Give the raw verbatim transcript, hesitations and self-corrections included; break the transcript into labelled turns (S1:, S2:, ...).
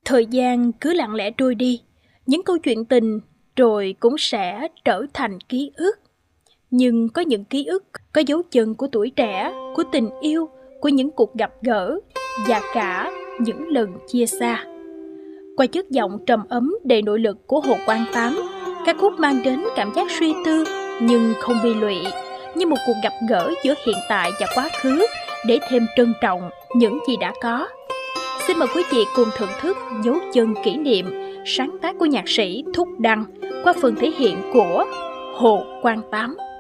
S1: Thời gian cứ lặng lẽ trôi đi, những câu chuyện tình rồi cũng sẽ trở thành ký ức. Nhưng có những ký ức có dấu chân của tuổi trẻ, của tình yêu, của những cuộc gặp gỡ và cả những lần chia xa. Qua chất giọng trầm ấm đầy nội lực của Hồ Quang Tám, ca khúc mang đến cảm giác suy tư nhưng không bi lụy, như một cuộc gặp gỡ giữa hiện tại và quá khứ để thêm trân trọng những gì đã có. Xin mời quý vị cùng thưởng thức dấu chân kỷ niệm sáng tác của nhạc sĩ Thúc Đăng qua phần thể hiện của Hồ Quang Tám.